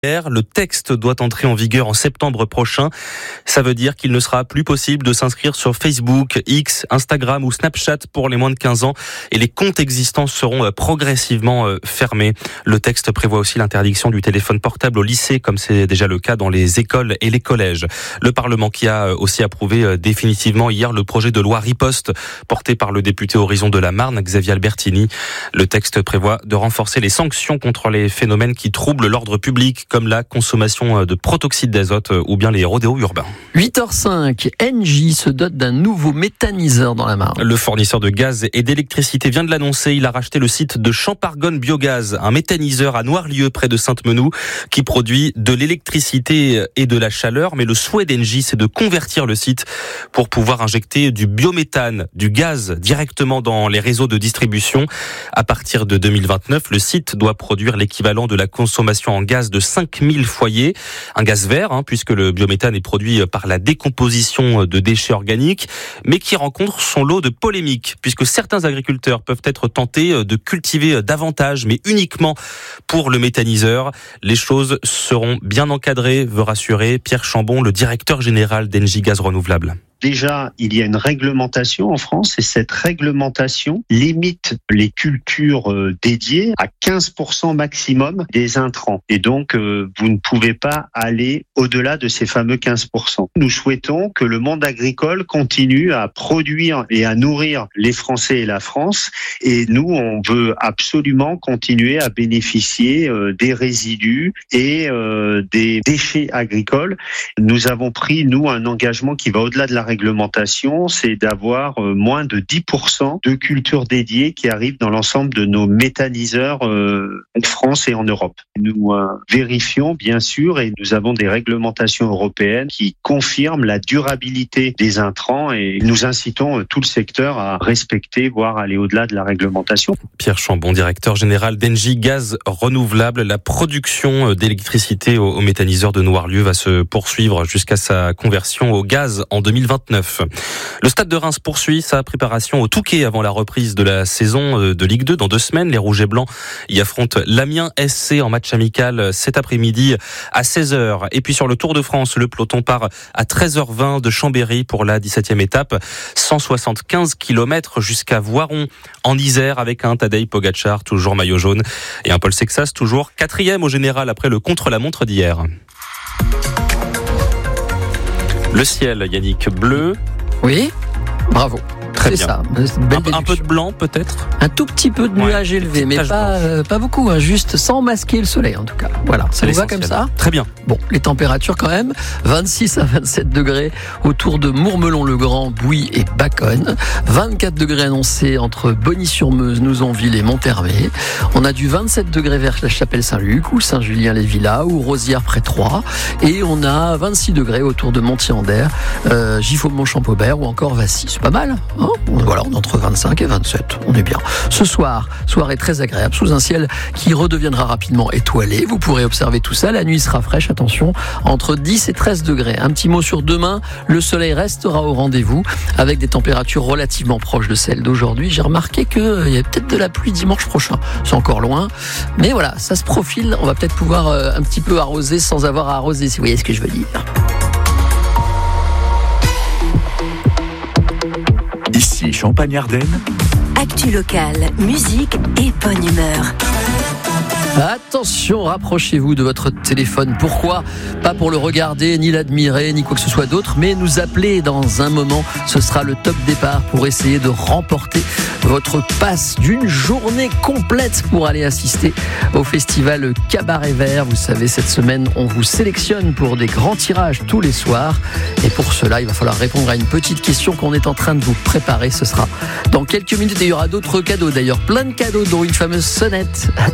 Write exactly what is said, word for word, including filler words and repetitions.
Le texte doit entrer en vigueur en septembre prochain. Ça veut dire qu'il ne sera plus possible de s'inscrire sur Facebook, X, Instagram ou Snapchat pour les moins de quinze ans et les comptes existants seront progressivement fermés. Le texte prévoit aussi l'interdiction du téléphone portable au lycée, comme c'est déjà le cas dans les écoles et les collèges. Le Parlement qui a aussi approuvé définitivement hier le projet de loi Riposte porté par le député Horizon de la Marne, Xavier Albertini. Le texte prévoit de renforcer les sanctions contre les phénomènes qui troublent l'ordre public, comme la consommation de protoxyde d'azote ou bien les rodéos urbains. huit heures cinq, Engie se dote d'un nouveau méthaniseur dans la Marne. Le fournisseur de gaz et d'électricité vient de l'annoncer. Il a racheté le site de Champargonne Biogaz, un méthaniseur à Noirlieu près de Sainte-Menou qui produit de l'électricité et de la chaleur. Mais le souhait d'Engie, c'est de convertir le site pour pouvoir injecter du biométhane, du gaz directement dans les réseaux de distribution. À partir de deux mille vingt-neuf, le site doit produire l'équivalent de la consommation en gaz de cinq mille foyers. Un gaz vert, hein, puisque le biométhane est produit par la décomposition de déchets organiques, mais qui rencontre son lot de polémiques, puisque certains agriculteurs peuvent être tentés de cultiver davantage, mais uniquement pour le méthaniseur. Les choses seront bien encadrées, veut rassurer Pierre Chambon, le directeur général d'Engie Gaz Renouvelable. Déjà, il y a une réglementation en France et cette réglementation limite les cultures dédiées à quinze pour cent maximum des intrants. Et donc, euh, vous ne pouvez pas aller au-delà de ces fameux quinze pour cent. Nous souhaitons que le monde agricole continue à produire et à nourrir les Français et la France. Et nous, on veut absolument continuer à bénéficier euh, des résidus et euh, des déchets agricoles. Nous avons pris, nous, un engagement qui va au-delà de la réglementation, c'est d'avoir moins de dix pour cent de cultures dédiées qui arrivent dans l'ensemble de nos méthaniseurs euh, en France et en Europe. Nous euh, vérifions bien sûr et nous avons des réglementations européennes qui confirment la durabilité des intrants et nous incitons euh, tout le secteur à respecter, voire aller au-delà de la réglementation. Pierre Chambon, directeur général d'Engie Gaz Renouvelable. La production d'électricité au, au méthaniseur de Noirlieu va se poursuivre jusqu'à sa conversion au gaz en deux mille vingt-neuf. Le Stade de Reims poursuit sa préparation au Touquet avant la reprise de la saison de Ligue deux dans deux semaines. Les Rouges et Blancs y affrontent l'Amiens S C en match amical cet après-midi à seize heures. Et puis sur le Tour de France, le peloton part à treize heures vingt de Chambéry pour la dix-septième étape. cent soixante-quinze kilomètres jusqu'à Voiron en Isère avec un Tadej Pogačar toujours maillot jaune et un Paul Sexas toujours quatrième au général après le contre-la-montre d'hier. Le ciel, Yannick, bleu. Oui, bravo. Très c'est bien. Ça, un, un peu de blanc peut-être. Un tout petit peu de nuages ouais, élevés, mais pas, euh, pas beaucoup, hein, juste sans masquer le soleil en tout cas. Voilà, ça vous va comme ça ? Très bien. Bon, les températures quand même, vingt-six à vingt-sept degrés autour de Mourmelon-le-Grand, Bouilly et Baconne. vingt-quatre degrés annoncés entre Bonny-sur-Meuse, Nouzonville et Monthermé. On a du vingt-sept degrés vers la Chapelle-Saint-Luc ou Saint-Julien-les-Villas ou Rosières près Troyes. Et on a vingt-six degrés autour de Montier-en-Der, euh, Giffaumont-Champaubert ou encore Vassy. C'est pas mal, hein ? Voilà, on est entre vingt-cinq et vingt-sept, on est bien. Ce soir, soirée très agréable, sous un ciel qui redeviendra rapidement étoilé. Vous pourrez observer tout ça, la nuit sera fraîche, attention, entre dix et treize degrés. Un petit mot sur demain, le soleil restera au rendez-vous, avec des températures relativement proches de celles d'aujourd'hui. J'ai remarqué qu'il y a peut-être de la pluie dimanche prochain, c'est encore loin, mais voilà, ça se profile, on va peut-être pouvoir euh, un petit peu arroser sans avoir à arroser, si vous voyez ce que je veux dire. Ici Champagne-Ardenne. Actu locale, musique et bonne humeur. Attention, rapprochez-vous de votre téléphone. Pourquoi ? Pas pour le regarder, ni l'admirer, ni quoi que ce soit d'autre, mais nous appeler dans un moment. Ce sera le top départ pour essayer de remporter votre passe d'une journée complète pour aller assister au festival Cabaret Vert. Vous savez, cette semaine, on vous sélectionne pour des grands tirages tous les soirs. Et pour cela, il va falloir répondre à une petite question qu'on est en train de vous préparer. Ce sera dans quelques minutes et il y aura d'autres cadeaux. D'ailleurs, plein de cadeaux, dont une fameuse sonnette.